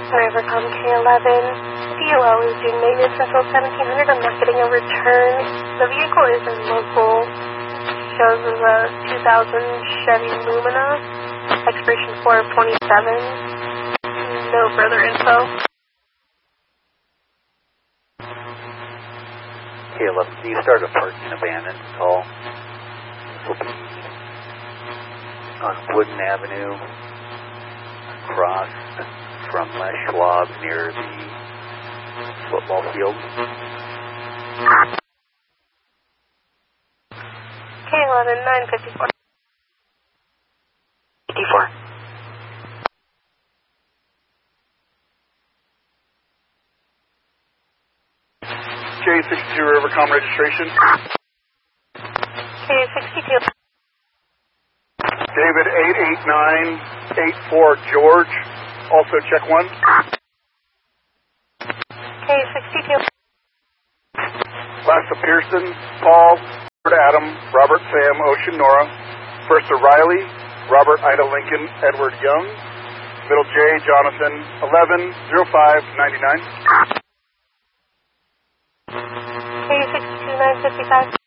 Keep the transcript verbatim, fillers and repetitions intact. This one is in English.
Rivercom K eleven. D O L is doing maintenance until seventeen hundred. I'm not getting a return. The vehicle is in local. Shows as a two thousand Chevy Lumina. Expiration four of twenty-seven. No further info. K eleven, do you start a parking abandoned call? This will be on Wooden Avenue, across from Les Schwab near the football field. K eleven, nine fifty-four. fifty-four. K sixty-two Rivercom registration. K sixty-two. David eight eight nine eight four George. Also check one. K sixty-two. Last of Pearson, Paul, Adam, Robert Sam, Ocean Nora. First of Riley, Robert Ida Lincoln, Edward Young. Middle J, Jonathan, eleven oh five ninety-nine. K sixty-two, nine fifty-five.